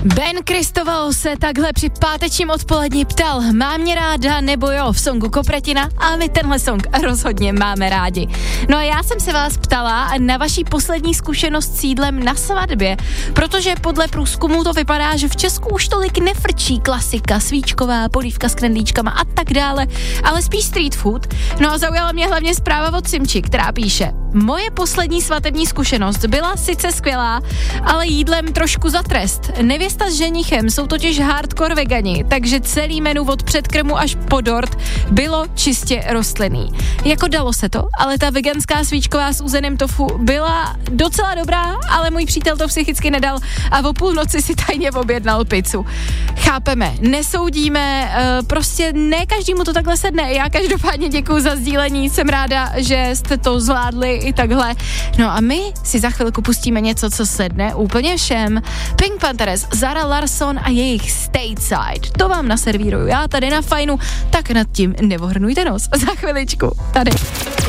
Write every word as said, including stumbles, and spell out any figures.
Ben Kristoval se takhle při pátečním odpoledni ptal, mám mě ráda nebo jo v songu Kopretina, a my tenhle song rozhodně máme rádi. No a já jsem se vás ptala na vaší poslední zkušenost s jídlem na svatbě, protože podle průzkumu to vypadá, že v Česku už tolik nefrčí klasika, svíčková, polívka s knedlíčkama a tak dále, ale spíš street food. No a zaujala mě hlavně zpráva od Simči, která píše, moje poslední svatební zkušenost byla sice skvělá, ale jídlem trošku za trest. Nevěsta s ženichem jsou totiž hardcore vegani, takže celý menu od předkrmu až po dort bylo čistě rostlinný. Jako dalo se to, ale ta veganská svíčková s uzeným tofu byla docela dobrá, ale můj přítel to psychicky nedal a o půlnoci si tajně objednal pizzu. Chápeme, nesoudíme, prostě ne každému to takhle sedne. Já každopádně děkuju za sdílení, jsem ráda, že jste to zvládli i takhle. No a my si za chvilku pustíme něco, co sedne úplně všem. Pink Panthers, Zara Larsson a jejich Stateside. To vám naservíruju já tady na Fajnu, tak nad tím nevohrnujte nos. Za chviličku tady.